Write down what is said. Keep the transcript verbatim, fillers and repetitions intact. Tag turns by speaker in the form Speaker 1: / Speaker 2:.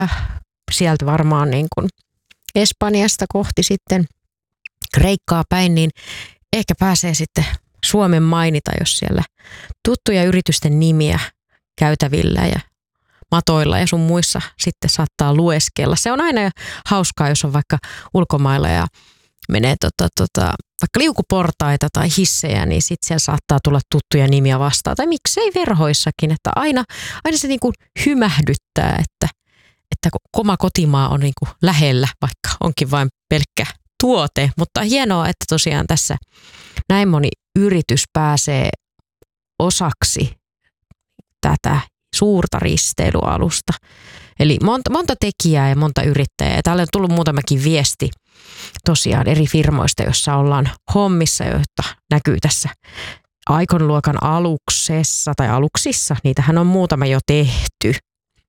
Speaker 1: sieltä varmaan niin kuin Espanjasta kohti sitten Kreikkaa päin, niin ehkä pääsee sitten Suomen mainita, jos siellä tuttuja yritysten nimiä käytävillä ja matoilla ja sun muissa sitten saattaa lueskella. Se on aina hauskaa, jos on vaikka ulkomailla ja menee tota, tota, vaikka liukuportaita tai hissejä, niin sitten siellä saattaa tulla tuttuja nimiä vastaan. Tai miksei verhoissakin, että aina, aina se niinku hymähdyttää, että, että oma kotimaa on niinku lähellä, vaikka onkin vain pelkkä tuote. Mutta hienoa, että tosiaan tässä näin moni yritys pääsee osaksi tätä suurta risteilyalusta. Eli monta, monta tekijää ja monta yrittäjää. Ja täällä on tullut muutamakin viesti tosiaan eri firmoista, joissa ollaan hommissa, joita näkyy tässä Icon-luokan aluksessa tai aluksissa. Niitähän on muutama jo tehty.